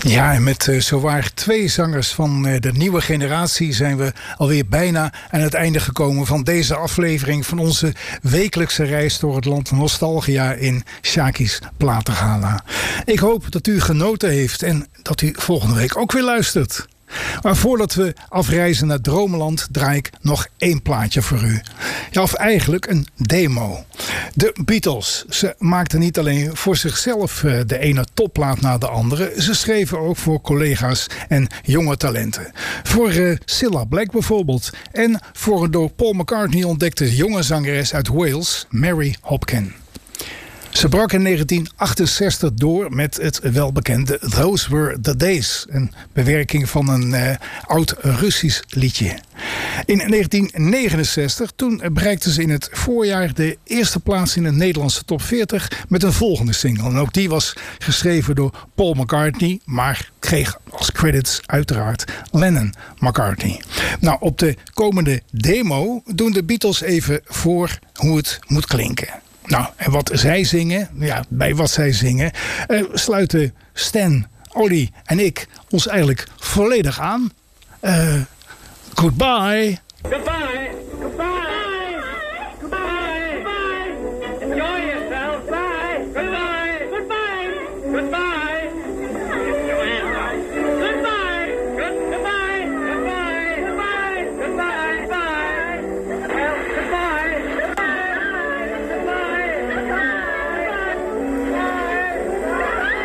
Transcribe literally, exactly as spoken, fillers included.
Ja, en met uh, zowaar twee zangers van uh, de nieuwe generatie zijn we alweer bijna aan het einde gekomen van deze aflevering van onze wekelijkse reis door het land Nostalgia in Sjaki's Platengala. Ik hoop dat u genoten heeft en dat u volgende week ook weer luistert. Maar voordat we afreizen naar Dromeland draai ik nog één plaatje voor u. Ja, of eigenlijk een demo. De Beatles, ze maakten niet alleen voor zichzelf de ene topplaat na de andere. Ze schreven ook voor collega's en jonge talenten. Voor uh, Cilla Black bijvoorbeeld. En voor een door Paul McCartney ontdekte jonge zangeres uit Wales, Mary Hopkin. Ze brak in negentien achtenzestig door met het welbekende Those Were the Days. Een bewerking van een uh, oud Russisch liedje. In negentien negenenzestig toen bereikte ze in het voorjaar de eerste plaats in de Nederlandse top veertig met een volgende single. En ook die was geschreven door Paul McCartney, maar kreeg als credits uiteraard Lennon-McCartney. Nou, op de komende demo doen de Beatles even voor hoe het moet klinken. Nou, en wat zij zingen, ja, bij wat zij zingen, uh, sluiten Stan, Olly en ik ons eigenlijk volledig aan. Uh, goodbye. Goodbye. Goodbye.